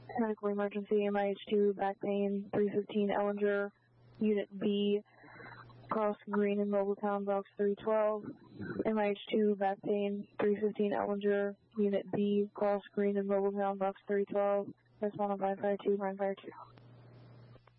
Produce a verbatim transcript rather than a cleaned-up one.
Medical emergency, M I H two, back pain, three fifteen Ellinger, Unit B, cross Green and Nobletown, box three twelve. M I H two, back pain, three fifteen Ellinger, Unit B, cross Green and Nobletown, box three twelve. That's one oh five five two, nine five two.